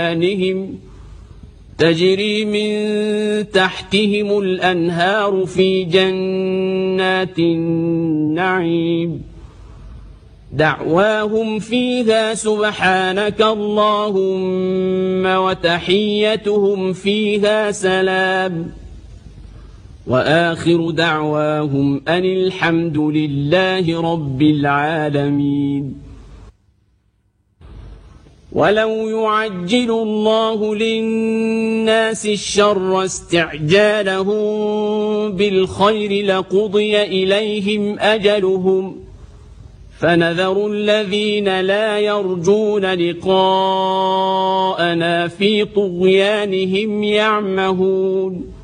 تجري من تحتهم الأنهار في جنات النعيم دعواهم فيها سبحانك اللهم وتحيتهم فيها سلام وآخر دعواهم أن الحمد لله رب العالمين. ولو يعجل الله للناس الشر استعجالهم بالخير لقضي إليهم أجلهم فنذر الذين لا يرجون لقاءنا في طغيانهم يعمهون